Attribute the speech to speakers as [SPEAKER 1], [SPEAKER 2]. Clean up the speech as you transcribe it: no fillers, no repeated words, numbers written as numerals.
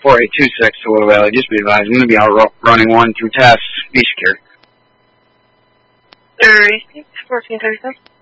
[SPEAKER 1] 4826 to Little Valley. Just be advised, I'm going to be out running 1 through tests. Be secure.
[SPEAKER 2] 1436.